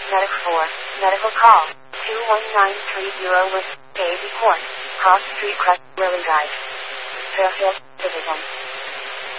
Medic 4, medical call. 21930 with Daisy Court, Cross Street, Crest, Lily Drive. Fairfield, Citizen.